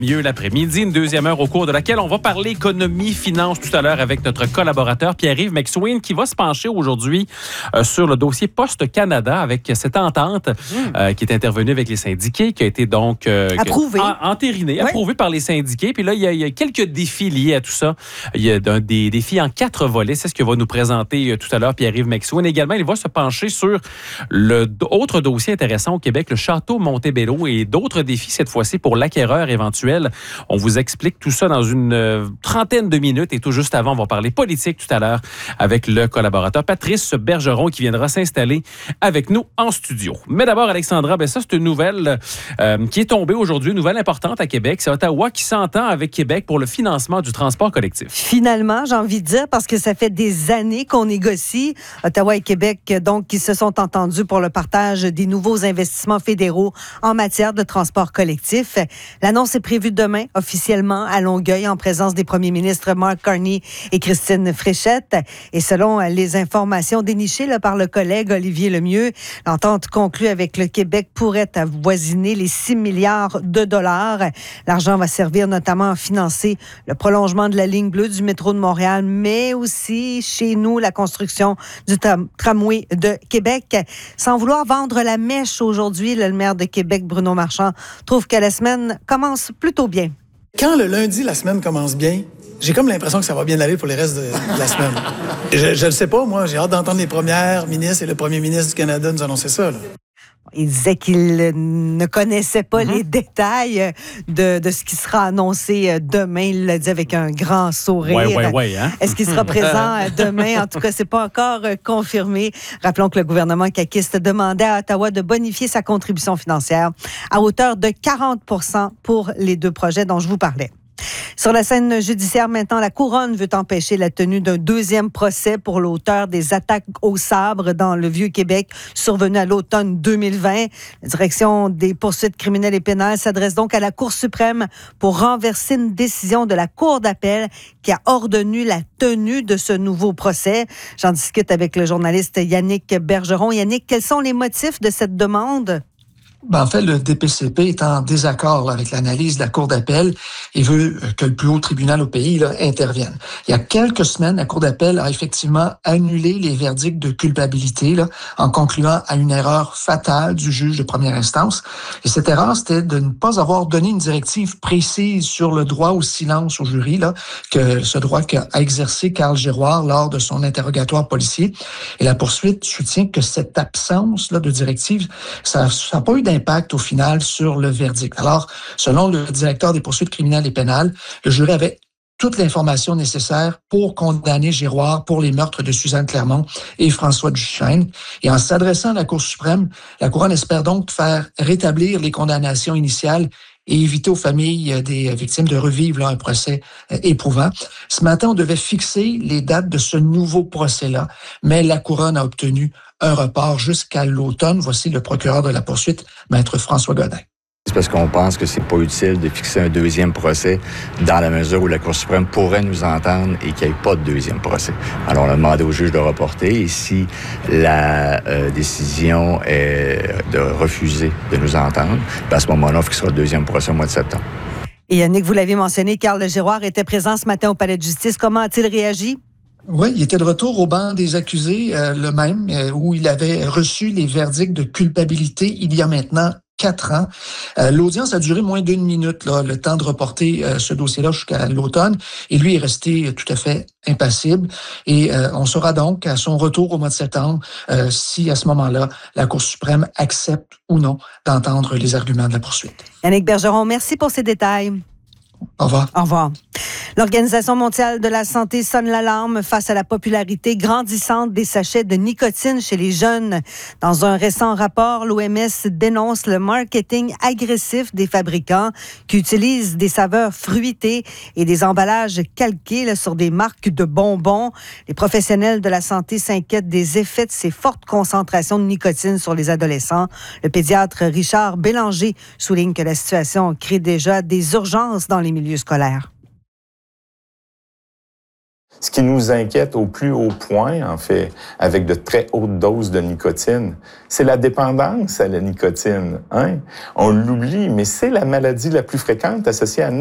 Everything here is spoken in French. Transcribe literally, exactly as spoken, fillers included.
Mieux l'après-midi, une deuxième heure au cours de laquelle on va parler économie, finance tout à l'heure avec notre collaborateur Pierre-Yves McSween qui va se pencher aujourd'hui euh, sur le dossier Poste Canada avec cette entente mmh. euh, qui est intervenue avec les syndiqués, qui a été donc euh, approuvée, en, entérinée, oui. approuvée par les syndiqués. Puis là, il y, a, il y a quelques défis liés à tout ça. Il y a un, des défis en quatre volets. C'est ce que va nous présenter euh, tout à l'heure Pierre-Yves McSween. Également, il va se pencher sur le d- autre dossier intéressant au Québec, le Château Montebello et d'autres défis cette fois-ci pour l'acquéreur éventuel. On vous explique tout ça dans une euh, trentaine de minutes et tout juste avant, on va parler politique tout à l'heure avec le collaborateur Patrice Bergeron qui viendra s'installer avec nous en studio. Mais d'abord, Alexandra, ben ça, c'est une nouvelle euh, qui est tombée aujourd'hui, une nouvelle importante à Québec. C'est Ottawa qui s'entend avec Québec pour le financement du transport collectif. Finalement, j'ai envie de dire, parce que ça fait des années qu'on négocie. Ottawa et Québec, donc, qui se sont entendus pour le partage des nouveaux investissements fédéraux en matière de transport collectif. L'annonce est prévue demain, officiellement, à Longueuil, en présence des premiers ministres Mark Carney et Christine Fréchette. Et selon les informations dénichées là, par le collègue Olivier Lemieux, l'entente conclue avec le Québec pourrait avoisiner les six milliards de dollars. L'argent va servir notamment à financer le prolongement de la ligne bleue du métro de Montréal, mais aussi, chez nous, la construction du tram- tramway de Québec. Sans vouloir vendre la mèche aujourd'hui, le maire de Québec, Bruno Marchand, trouve que la semaine commence plutôt bien. Quand le lundi, la semaine commence bien, j'ai comme l'impression que ça va bien aller pour le reste de, de la semaine. Je ne sais pas, moi, j'ai hâte d'entendre les premières ministres et le premier ministre du Canada nous annoncer ça, là. Il disait qu'il ne connaissait pas mm-hmm. les détails de, de ce qui sera annoncé demain. Il l'a dit avec un grand sourire. Oui, oui, oui. Hein? Est-ce qu'il sera présent demain? En tout cas, ce n'est pas encore confirmé. Rappelons que le gouvernement caquiste demandait à Ottawa de bonifier sa contribution financière à hauteur de quarante pour cent pour les deux projets dont je vous parlais. Sur la scène judiciaire, maintenant, la Couronne veut empêcher la tenue d'un deuxième procès pour l'auteur des attaques au sabre dans le Vieux-Québec survenues à l'automne deux mille vingt. La direction des poursuites criminelles et pénales s'adresse donc à la Cour suprême pour renverser une décision de la Cour d'appel qui a ordonné la tenue de ce nouveau procès. J'en discute avec le journaliste Yannick Bergeron. Yannick, quels sont les motifs de cette demande? Ben, en fait, le D P C P est en désaccord là, avec l'analyse de la Cour d'appel et veut que le plus haut tribunal au pays là, intervienne. Il y a quelques semaines, la Cour d'appel a effectivement annulé les verdicts de culpabilité là, en concluant à une erreur fatale du juge de première instance. Et cette erreur, c'était de ne pas avoir donné une directive précise sur le droit au silence au jury, là, que ce droit qu'a exercé Carl Giroir lors de son interrogatoire policier. Et la poursuite soutient que cette absence là, de directive, ça n'a pas eu d'impact au final sur le verdict. Alors, selon le directeur des poursuites criminelles et pénales, le jury avait toute l'information nécessaire pour condamner Giroir pour les meurtres de Suzanne Clermont et François Duchesne. Et en s'adressant à la Cour suprême, la Couronne espère donc faire rétablir les condamnations initiales et éviter aux familles des victimes de revivre là, un procès éprouvant. Ce matin, on devait fixer les dates de ce nouveau procès-là, mais la Couronne a obtenu un report jusqu'à l'automne. Voici le procureur de la poursuite, Maître François Godin. C'est parce qu'on pense que c'est pas utile de fixer un deuxième procès dans la mesure où la Cour suprême pourrait nous entendre et qu'il n'y ait pas de deuxième procès. Alors, on a demandé au juge de reporter et si la euh, décision est de refuser de nous entendre, ben à ce moment-là, on fixera le deuxième procès au mois de septembre. Et Yannick, vous l'avez mentionné, Carl Giroir était présent ce matin au Palais de justice. Comment a-t-il réagi? Oui, il était de retour au banc des accusés, euh, le même, euh, où il avait reçu les verdicts de culpabilité il y a maintenant quatre ans. Euh, l'audience a duré moins d'une minute, là, le temps de reporter euh, ce dossier-là jusqu'à l'automne. Et lui est resté tout à fait impassible. Et euh, on saura donc à son retour au mois de septembre euh, si à ce moment-là, la Cour suprême accepte ou non d'entendre les arguments de la poursuite. Yannick Bergeron, merci pour ces détails. Au revoir. Au revoir. L'Organisation mondiale de la santé sonne l'alarme face à la popularité grandissante des sachets de nicotine chez les jeunes. Dans un récent rapport, l'O M S dénonce le marketing agressif des fabricants qui utilisent des saveurs fruitées et des emballages calqués là, sur des marques de bonbons. Les professionnels de la santé s'inquiètent des effets de ces fortes concentrations de nicotine sur les adolescents. Le pédiatre Richard Bélanger souligne que la situation crée déjà des urgences dans les milieux scolaires. Ce qui nous inquiète au plus haut point, en fait, avec de très hautes doses de nicotine, c'est la dépendance à la nicotine. Hein? On l'oublie, mais c'est la maladie la plus fréquente associée à